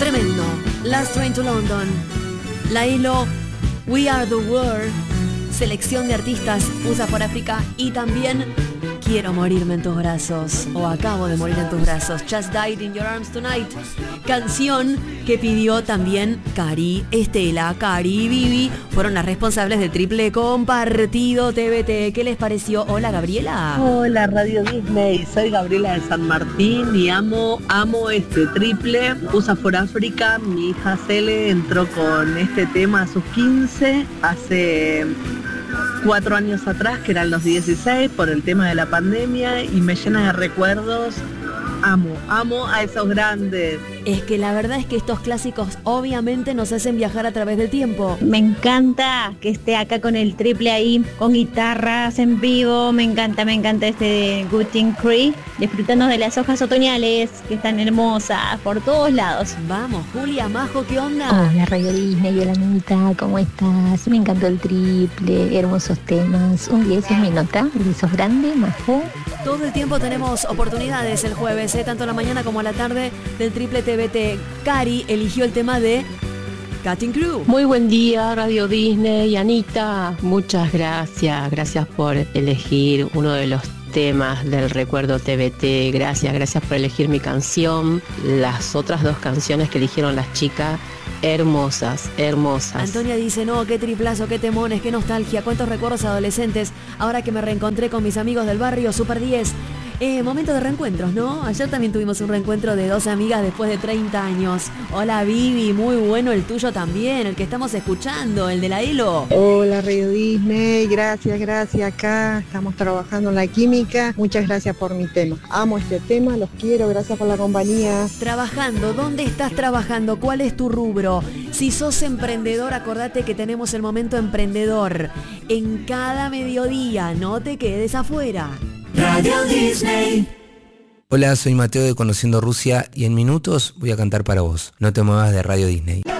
Tremendo. Last Train to London. La Elo, We Are the World. Selección de artistas USA por África. Y también Quiero morirme en tus brazos. O Acabo de morir en tus brazos. Just Died in Your Arms Tonight. Canción que pidió también Cari, Estela, Cari y Vivi. Fueron las responsables del triple compartido TBT. ¿Qué les pareció? Hola, Gabriela. Hola, Radio Disney. Soy Gabriela de San Martín y amo este triple. USA for Africa. Mi hija Cele entró con este tema a sus 15 hace 4 años atrás, que eran los 16, por el tema de la pandemia, y me llena de recuerdos. Amo a esos grandes. Es que la verdad es que estos clásicos obviamente nos hacen viajar a través del tiempo. Me encanta que esté acá con el triple ahí, con guitarras en vivo. Me encanta este Gutting Cree, disfrutando de las hojas otoñales que están hermosas por todos lados. Vamos, Julia, Majo, ¿qué onda? Hola, Radio Disney, hola, Anita, ¿cómo estás? Me encantó el triple, hermosos temas. Un 10 es mi nota, besos grande, Majo. Todo el tiempo tenemos oportunidades el jueves, tanto en la mañana como a la tarde del triple TBT. Cari eligió el tema de Cutting Crew. Muy buen día, Radio Disney. Anita, muchas gracias. Gracias por elegir uno de los temas del recuerdo TBT. Gracias por elegir mi canción. Las otras 2 canciones que eligieron las chicas, hermosas. Antonia dice, no, qué triplazo, qué temones, qué nostalgia, cuántos recuerdos adolescentes. Ahora que me reencontré con mis amigos del barrio, Super 10. Momento de reencuentros, ¿no? Ayer también tuvimos un reencuentro de 2 amigas después de 30 años. Hola, Vivi, muy bueno el tuyo también, el que estamos escuchando, el de la Elo. Hola, Radio Disney, gracias, acá estamos trabajando en la química. Muchas gracias por mi tema. Amo este tema, los quiero, gracias por la compañía. Trabajando, ¿dónde estás trabajando? ¿Cuál es tu rubro? Si sos emprendedor, acordate que tenemos el momento emprendedor. En cada mediodía, no te quedes afuera. Radio Disney. Hola, soy Mateo de Conociendo Rusia y en minutos voy a cantar para vos. No te muevas de Radio Disney.